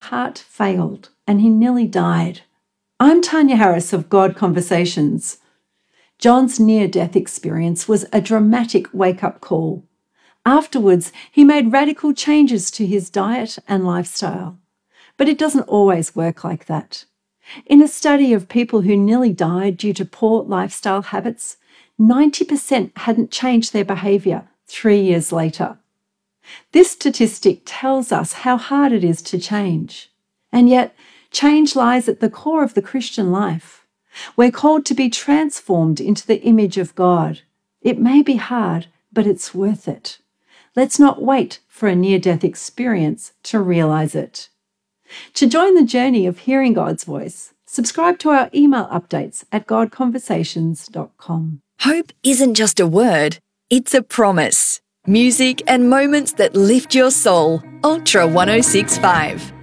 heart failed and he nearly died. I'm Tanya Harris of God Conversations. John's near-death experience was a dramatic wake-up call. Afterwards, he made radical changes to his diet and lifestyle. But it doesn't always work like that. In a study of people who nearly died due to poor lifestyle habits, 90% hadn't changed their behaviour 3 years later. This statistic tells us how hard it is to change. And yet, change lies at the core of the Christian life. We're called to be transformed into the image of God. It may be hard, but it's worth it. Let's not wait for a near-death experience to realise it. To join the journey of hearing God's voice, subscribe to our email updates at godconversations.com. Hope isn't just a word, it's a promise. Music and moments that lift your soul. Ultra 1065.